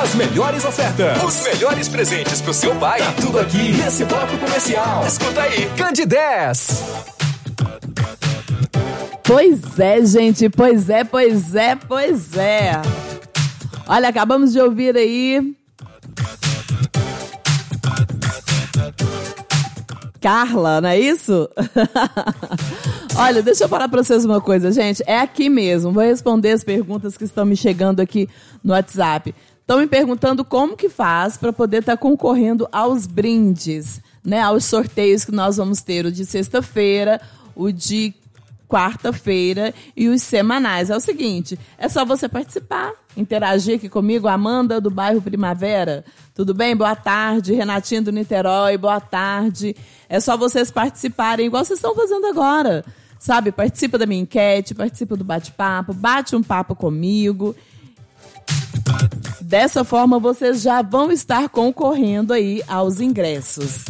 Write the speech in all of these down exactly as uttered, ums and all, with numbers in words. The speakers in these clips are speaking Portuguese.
As melhores ofertas, os melhores presentes pro seu pai. Tá tudo aqui nesse bloco comercial. Escuta aí, Candidez. Pois é, gente, pois é, pois é, pois é. Olha, acabamos de ouvir aí Carla, não é isso? Olha, deixa eu falar pra vocês uma coisa, gente. É aqui mesmo. Vou responder as perguntas que estão me chegando aqui no WhatsApp. Estão me perguntando como que faz para poder estar tá concorrendo aos brindes, né? Aos sorteios que nós vamos ter, o de sexta-feira, o de quarta-feira e os semanais. É o seguinte, é só você participar, interagir aqui comigo, Amanda do bairro Primavera. Tudo bem? Boa tarde, Renatinha do Niterói, boa tarde. É só vocês participarem, igual vocês estão fazendo agora, sabe? Participa da minha enquete, participa do bate-papo, bate um papo comigo. Dessa forma, vocês já vão estar concorrendo aí aos ingressos.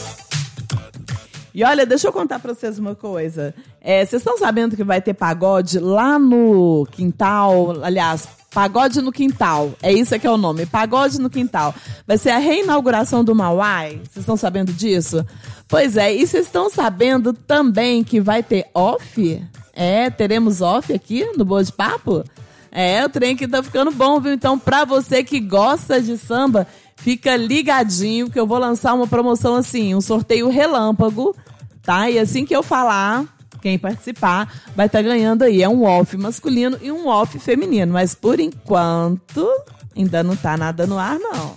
E olha, deixa eu contar pra vocês uma coisa. É, vocês estão sabendo que vai ter pagode lá no quintal? Aliás, pagode no quintal. É isso que é o nome, pagode no quintal. Vai ser a reinauguração do Mauai. Vocês estão sabendo disso? Pois é, e vocês estão sabendo também que vai ter off? É, teremos off aqui no Boa de Papo? É, o trem que tá ficando bom, viu? Então, pra você que gosta de samba, fica ligadinho que eu vou lançar uma promoção assim, um sorteio relâmpago, tá? E assim que eu falar, quem participar vai estar ganhando aí. É um off masculino e um off feminino. Mas por enquanto, ainda não tá nada no ar, não.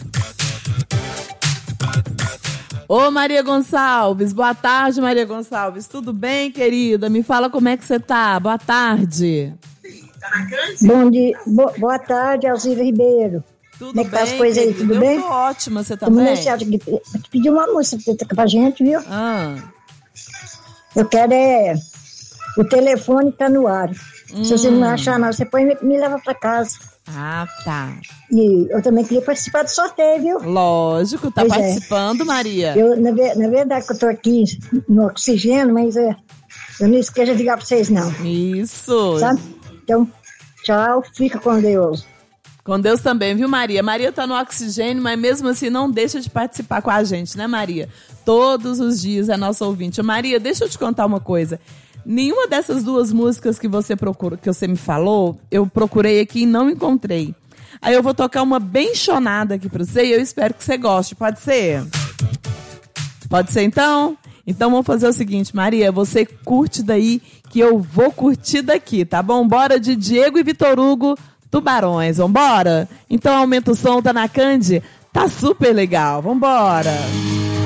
Ô, Maria Gonçalves, boa tarde, Maria Gonçalves. Tudo bem, querida? Me fala como é que você tá. Boa tarde. Bom dia, bo- boa tarde, Alzira Ribeiro. Tudo Como é que tá bem, as coisas aí, querida? tudo Eu bem? tô ótima, você tá Tô bem? Vou te pedir uma música pra você tocar pra gente, viu? Ah. Eu quero é... O telefone tá no ar. Hum. Se você não achar nada, você põe, me leva pra casa. Ah, tá. E eu também queria participar do sorteio, viu? Lógico, tá Pois é. participando, Maria. Eu, na, ve- na verdade, que eu tô aqui no oxigênio, mas é, eu não esqueço de ligar pra vocês, não. Isso. Sabe? Então, tchau, fica com Deus. Com Deus também, viu, Maria? Maria tá no oxigênio, mas mesmo assim não deixa de participar com a gente, né, Maria? Todos os dias é nossa ouvinte. Maria, deixa eu te contar uma coisa. Nenhuma dessas duas músicas que você procurou, que você me falou, eu procurei aqui e não encontrei. Aí eu vou tocar uma bem chonada aqui pra você e eu espero que você goste. Pode ser? Pode ser, então? Então vamos fazer o seguinte, Maria, você curte daí que eu vou curtir daqui, tá bom? Bora de Diego e Vitor Hugo, Tubarões, vambora? Então aumenta o som, tá na Candi? Tá super legal, vambora!